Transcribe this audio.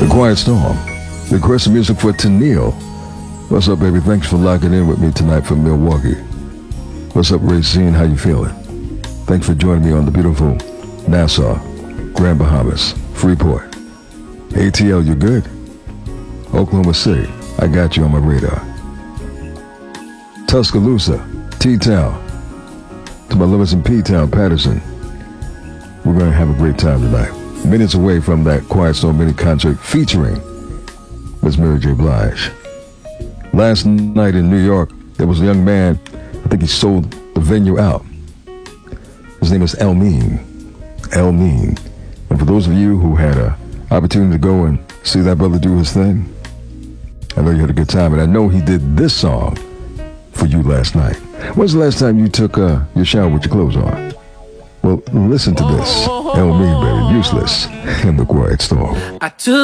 The Quiet Storm. Requested music for Tennille. What's up, baby? Thanks for locking in with me tonight from Milwaukee. What's up, Racine? How you feeling? Thanks for joining me on the beautiful Nassau, Grand Bahamas, Freeport. ATL, you good? Oklahoma City, I got you on my radar. Tuscaloosa, T-Town. To my lovers in P-Town, Patterson. We're going to have a great time tonight. Minutes away from that Quiet Storm mini concert featuring Miss Mary J. Blige. Last night in New York, there was a young man, I think he sold the venue out. His name is El Mean. El Mean. And for those of you who had an opportunity to go and see that brother do his thing, I know you had a good time, and I know he did this song for you last night. When's the last time you took your shower with your clothes on? Well, listen to this. El Mean, baby, Useless in the Quiet Storm. I took